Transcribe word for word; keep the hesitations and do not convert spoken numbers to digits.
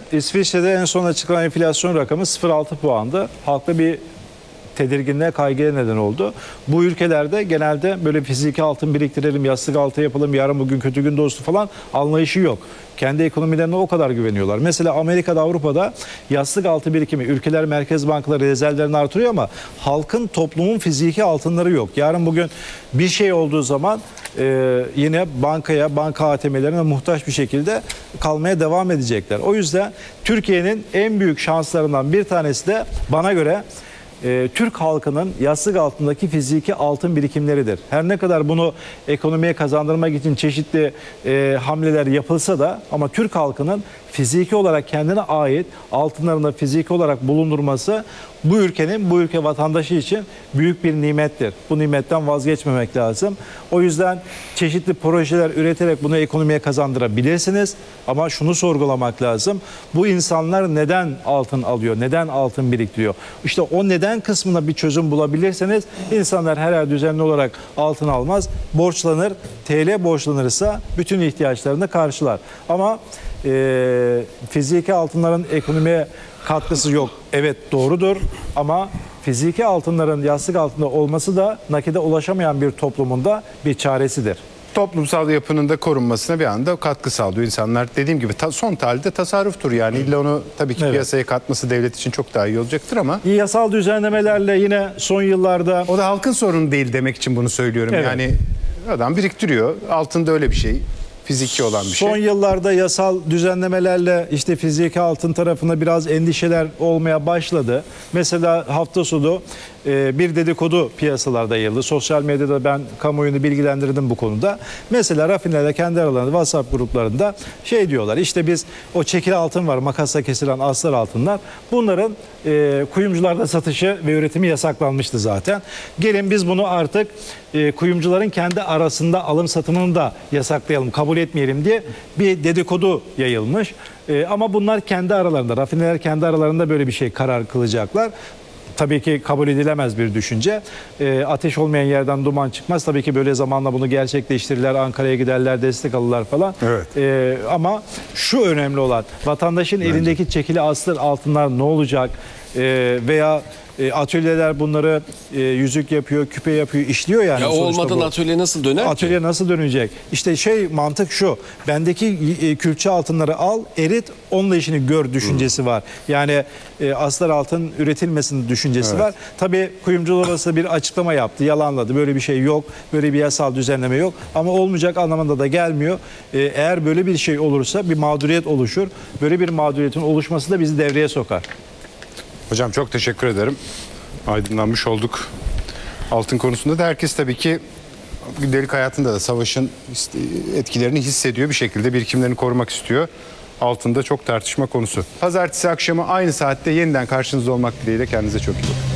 İsviçre'de en son açıklanan enflasyon rakamı sıfır virgül altı puandı. Halkta bir tedirginliğe, kaygıya neden oldu. Bu ülkelerde genelde böyle fiziki altın biriktirelim, yastık altı yapalım, yarın bugün kötü gün dostu falan anlayışı yok. Kendi ekonomilerine o kadar güveniyorlar. Mesela Amerika'da, Avrupa'da yastık altı birikimi, ülkeler merkez bankaları rezervlerini artırıyor ama halkın, toplumun fiziki altınları yok. Yarın bugün bir şey olduğu zaman e, yine bankaya, banka A T M'lerine muhtaç bir şekilde kalmaya devam edecekler. O yüzden Türkiye'nin en büyük şanslarından bir tanesi de bana göre E, Türk halkının yastık altındaki fiziki altın birikimleridir. Her ne kadar bunu ekonomiye kazandırmak için çeşitli e, hamleler yapılsa da ama Türk halkının fiziki olarak kendine ait altınlarını fiziki olarak bulundurması bu ülkenin, bu ülke vatandaşı için büyük bir nimettir. Bu nimetten vazgeçmemek lazım. O yüzden çeşitli projeler üreterek bunu ekonomiye kazandırabilirsiniz. Ama şunu sorgulamak lazım. Bu insanlar neden altın alıyor? Neden altın biriktiriyor? İşte o neden kısmına bir çözüm bulabilirseniz insanlar her ay düzenli olarak altın almaz. Borçlanır. T L borçlanırsa bütün ihtiyaçlarını karşılar. Ama e, fiziki altınların ekonomiye katkısı yok. Evet, doğrudur ama fiziki altınların yastık altında olması da nakide ulaşamayan bir toplumunda bir çaresidir. Toplumsal yapının da korunmasına bir anda katkı sağlıyor insanlar. Dediğim gibi ta, son tahlilde tasarruftur yani. İlla onu tabii ki Evet. piyasaya katması devlet için çok daha iyi olacaktır ama Yasal düzenlemelerle yine son yıllarda o da halkın sorunu değil demek için bunu söylüyorum. Evet. Yani adam biriktiriyor. Altında öyle bir şey. Fiziki olan bir şey. son yıllarda yasal düzenlemelerle işte fiziki altın tarafında biraz endişeler olmaya başladı. Mesela hafta sonu e, bir dedikodu piyasalarda yayıldı. Sosyal medyada ben kamuoyunu bilgilendirdim bu konuda. Mesela rafineler kendi aralarında WhatsApp gruplarında şey diyorlar. İşte biz o çekili altın var, makasla kesilen astar altınlar. Bunların e, kuyumcularda satışı ve üretimi yasaklanmıştı zaten. Gelin biz bunu artık e, kuyumcuların kendi arasında alım satımını da yasaklayalım, kabul etmeyelim diye bir dedikodu yayılmış. E, ama bunlar kendi aralarında, rafineler kendi aralarında böyle bir şey karar kılacaklar. Tabii ki kabul edilemez bir düşünce. E, ateş olmayan yerden duman çıkmaz. Tabii ki böyle zamanla bunu gerçekleştirirler, Ankara'ya giderler, destek alırlar falan. Evet. E, ama şu önemli olan, vatandaşın Bence. elindeki çekili astar altınlar ne olacak? E, veya e, atölyeler bunları e, yüzük yapıyor, küpe yapıyor, işliyor yani. Ya o sonuçta olmadan bu. atölye nasıl döner ki? Atölye nasıl dönecek? İşte şey, mantık şu. Bendeki e, külçe altınları al, erit, onunla işini gör düşüncesi var. Yani e, astar altın üretilmesinin düşüncesi Evet. var. Tabii kuyumcular arası bir açıklama yaptı, yalanladı. Böyle bir şey yok, böyle bir yasal düzenleme yok. Ama olmayacak anlamında da gelmiyor. E, eğer böyle bir şey olursa bir mağduriyet oluşur. Böyle bir mağduriyetin oluşması da bizi devreye sokar. Hocam çok teşekkür ederim. Aydınlanmış olduk. Altın konusunda da herkes tabii ki gündelik hayatında da savaşın etkilerini hissediyor. Bir şekilde birikimlerini korumak istiyor. Altında çok tartışma konusu. Pazartesi akşamı aynı saatte yeniden karşınızda olmak dileğiyle, kendinize çok iyi bakın.